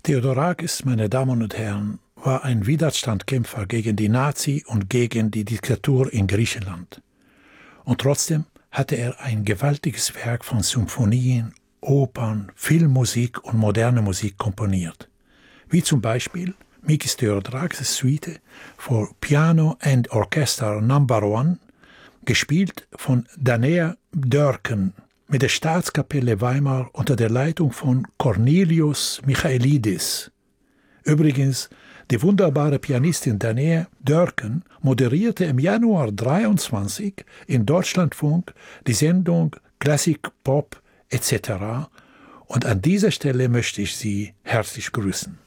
Theodorakis, meine Damen und Herren, war ein Widerstandskämpfer gegen die Nazi und gegen die Diktatur in Griechenland. Und trotzdem hatte er ein gewaltiges Werk von Symphonien, Opern, Filmmusik und moderne Musik komponiert. Wie zum Beispiel Mikis Theodorakis Suite for Piano and Orchestra No. 1, gespielt von Danea Dörken mit der Staatskapelle Weimar unter der Leitung von Cornelius Michaelidis. Übrigens, die wunderbare Pianistin Danea Dörken moderierte im Januar 23 in Deutschlandfunk die Sendung Klassik, Pop etc. Und an dieser Stelle möchte ich Sie herzlich grüßen.